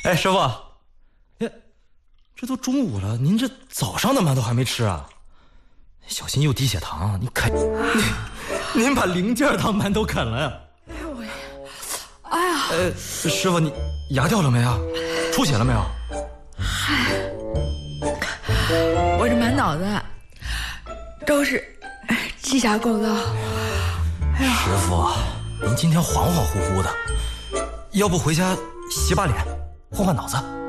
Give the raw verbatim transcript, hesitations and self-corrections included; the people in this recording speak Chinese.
哎，师傅，哎，这都中午了，您这早上的馒头还没吃啊？小心又低血糖，你啃，您您把零件当馒头啃了呀？ 哎呦喂，哎呀， 呃，师傅，你牙掉了没啊？出血了没有？ 嗨，我这满脑子都是机甲构造。哎呀， 师傅，您今天恍恍惚惚的，要不回家洗把脸，换换脑子？